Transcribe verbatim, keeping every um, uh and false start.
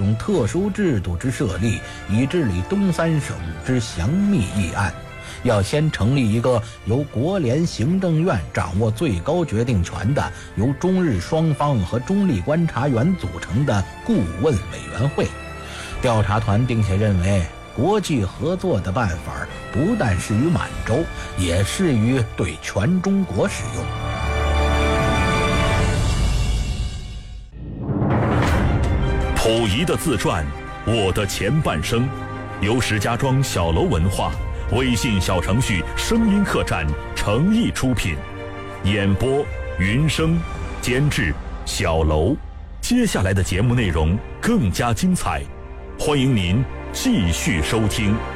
种特殊制度之设立，以治理东三省之详密议案。要先成立一个由国联行政院掌握最高决定权的，由中日双方和中立观察员组成的顾问委员会。调查团并且认为，国际合作的办法不但适于满洲，也适于对全中国使用。 溥仪的自传《我的前半生》，由石家庄小楼文化微信小程序声音客栈诚意出品，演播云生，监制小楼。接下来的节目内容更加精彩，欢迎您继续收听。